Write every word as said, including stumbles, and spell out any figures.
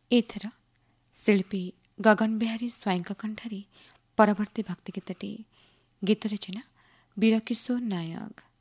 ଏଥର ଶିଳ୍ପୀ ଗଗନ ବିହାରୀ ସ୍ୱାଇଁଙ୍କ କଣ୍ଠରେ ପରବର୍ତ୍ତୀ ଭକ୍ତି ଗୀତଟି। ଗୀତ ରଚନା ବୀରକିଶୋର ନାୟକ।